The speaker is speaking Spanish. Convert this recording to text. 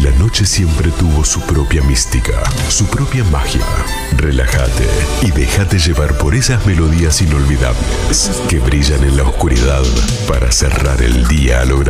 La noche siempre tuvo su propia mística, su propia magia. Relájate y déjate llevar por esas melodías inolvidables que brillan en la oscuridad para cerrar el día a lo grande.